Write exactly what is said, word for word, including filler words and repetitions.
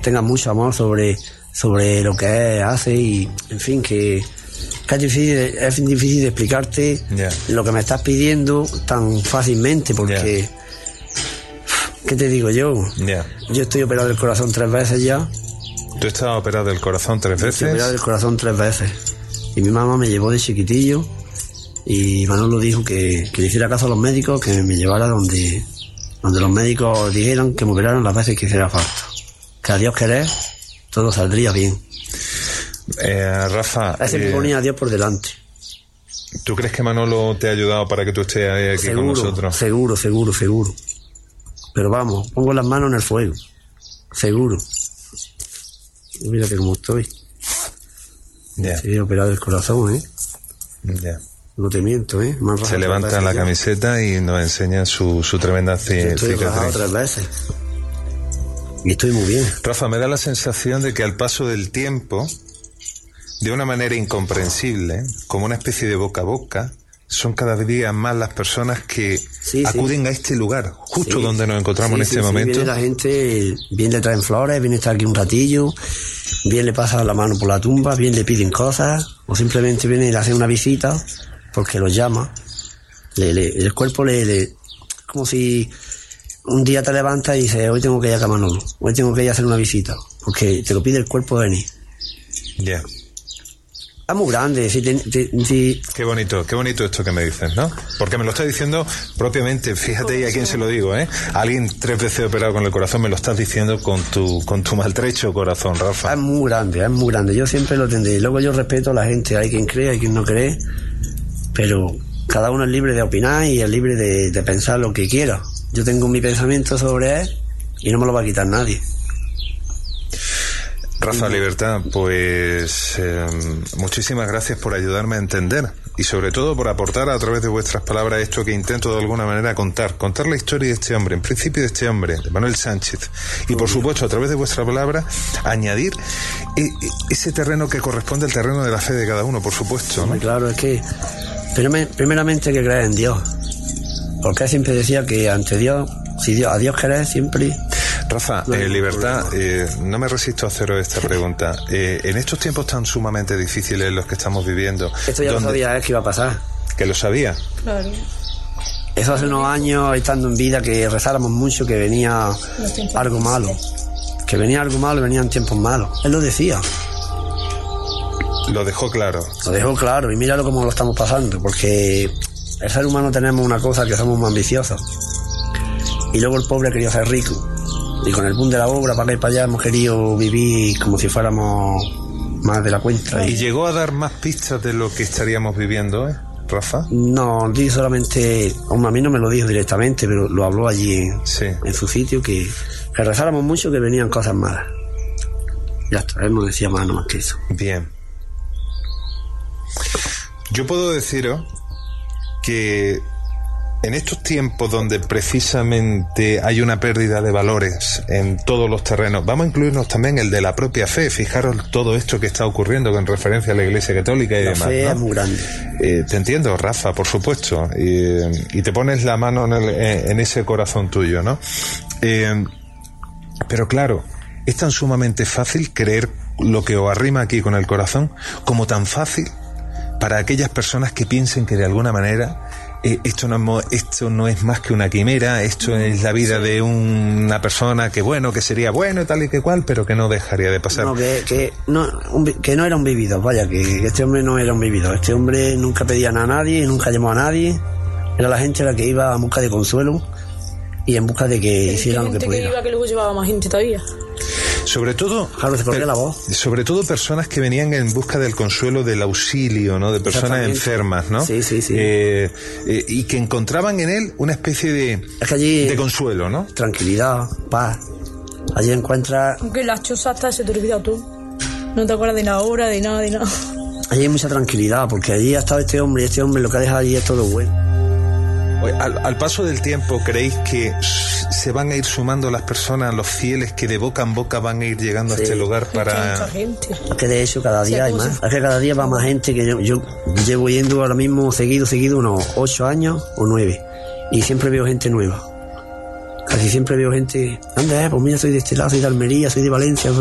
tenga mucho amor sobre, sobre lo que es, hace y, en fin, que, que es difícil, es difícil de explicarte yeah. lo que me estás pidiendo tan fácilmente, porque, yeah. ¿qué te digo yo? Yeah. Yo estoy operado del corazón tres veces ya. ¿Tú estás operado del corazón tres veces? Estoy operado del corazón tres veces. Y mi mamá me llevó de chiquitillo y Manolo dijo que, que le hiciera caso a los médicos, que me llevara donde, donde los médicos dijeran que me operaran las veces que hiciera falta. Que a Dios querer, todo saldría bien. Eh, Rafa... Ese me eh, ponía a Dios por delante. ¿Tú crees que Manolo te ha ayudado para que tú estés aquí seguro, con nosotros? Seguro, seguro, seguro. Pero vamos, pongo las manos en el fuego. Seguro. Y mírate cómo estoy. Ya. Yeah. Sí, operado el corazón, ¿eh? Ya. Yeah. No te miento, ¿eh? Se levanta en la camiseta y nos enseña su, su tremenda cicatriz. Estoy rajado tres veces. Y estoy muy bien. Rafa, me da la sensación de que al paso del tiempo, de una manera incomprensible, como una especie de boca a boca, son cada día más las personas que sí, acuden sí. a este lugar, justo sí. donde nos encontramos sí, en este sí, momento. Sí, viene la gente, bien le traen flores, viene a estar aquí un ratillo, bien le pasan la mano por la tumba, bien le piden cosas, o simplemente viene a hacer una visita porque los llama. Le, le, el cuerpo le, le... como si un día te levantas y dices, hoy tengo que ir a Manolo, hoy tengo que ir a hacer una visita, porque te lo pide el cuerpo de venir. Ya. Yeah. Es muy grande, si, te, te, si... Qué bonito, qué bonito esto que me dices, ¿no? Porque me lo estás diciendo propiamente, fíjate y a quién se lo digo, ¿eh? Alguien tres veces operado con el corazón me lo estás diciendo con tu con tu maltrecho corazón, Rafa. Es muy grande, es muy grande, yo siempre lo tendré. Luego yo respeto a la gente, hay quien cree, hay quien no cree, pero cada uno es libre de opinar y es libre de, de pensar lo que quiera. Yo tengo mi pensamiento sobre él y no me lo va a quitar nadie. Rafa Libertad, pues eh, muchísimas gracias por ayudarme a entender y sobre todo por aportar a través de vuestras palabras esto que intento de alguna manera contar, contar la historia de este hombre, en principio de este hombre, de Manuel Sánchez, y por supuesto a través de vuestra palabra añadir eh, ese terreno que corresponde al terreno de la fe de cada uno, por supuesto, ¿no? Claro, es que primeramente hay que creer en Dios, porque él siempre decía que ante Dios, si Dios, a Dios querer siempre... Rafa, eh, Libertad, eh, no me resisto a haceros esta pregunta. Eh, en estos tiempos tan sumamente difíciles en los que estamos viviendo... Esto ya lo sabía él que iba a pasar. ¿Que lo sabía? Claro. Eso hace unos años, estando en vida, que rezáramos mucho que venía algo malo. Que venía algo malo y venían tiempos malos. Él lo decía. Lo dejó claro. Lo dejó claro y míralo cómo lo estamos pasando, porque el ser humano tenemos una cosa, que somos muy ambiciosos. Y luego el pobre quería ser rico. Y con el boom de la obra, para acá y para allá, hemos querido vivir como si fuéramos más de la cuenta. ¿Y llegó a dar más pistas de lo que estaríamos viviendo, eh, Rafa? No, di solamente, aún a mí no me lo dijo directamente, pero lo habló allí en, sí. en su sitio, que, que rezáramos mucho, que venían cosas malas. Ya está, él no decía más, no más que eso. Bien. Yo puedo deciros que en estos tiempos donde precisamente hay una pérdida de valores en todos los terrenos, vamos a incluirnos también el de la propia fe. Fijaros todo esto que está ocurriendo con referencia a la Iglesia Católica y la demás. La fe, ¿no? Es muy grande. Eh, te entiendo, Rafa, por supuesto. Y, y te pones la mano en, el, en ese corazón tuyo, ¿no? Eh, pero claro, es tan sumamente fácil creer lo que os arrima aquí con el corazón, como tan fácil para aquellas personas que piensen que de alguna manera Eh, esto no, esto no es más que una quimera, esto es la vida de una persona que bueno, que sería bueno y tal y que cual, pero que no dejaría de pasar. No, que, que, no, un, que no era un vividor, vaya, que, que este hombre no era un vividor. Este hombre nunca pedía nada a nadie, nunca llamó a nadie. Era la gente la que iba en busca de consuelo y en busca de que hicieran lo que pudiera. Que iba, que luego llevaba más gente todavía. Sobre todo, claro, se corría la voz. Sobre todo personas que venían en busca del consuelo, del auxilio, ¿no? De personas enfermas, ¿no? Sí, sí, sí. Eh, eh, y que encontraban en él una especie de, es que allí, de consuelo, ¿no? Tranquilidad, paz. Allí encuentras... Aunque las chozas hasta se te olvida tú. No te acuerdas de la hora, de nada, de nada. Allí hay mucha tranquilidad, porque allí ha estado este hombre, y este hombre lo que ha dejado allí es todo bueno. Al, al paso del tiempo, ¿creéis que se van a ir sumando las personas, los fieles que de boca en boca van a ir llegando sí. a este lugar para...? Mucha gente. Es que de hecho cada día sí, hay más. Es que cada día va más gente, que yo, yo llevo yendo ahora mismo seguido, seguido unos ocho años o nueve. Y siempre veo gente nueva. Casi siempre veo gente, anda, eh, pues mira, soy de este lado, soy de Almería, soy de Valencia,